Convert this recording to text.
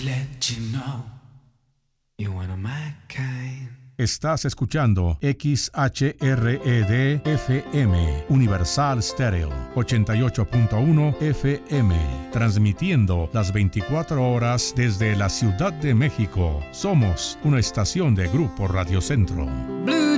let you know you're one of my kind. Estás escuchando XHRED-FM, Universal Stereo, 88.1 FM, transmitiendo las 24 horas desde la Ciudad de México. Somos una estación de Grupo Radio Centro. Blue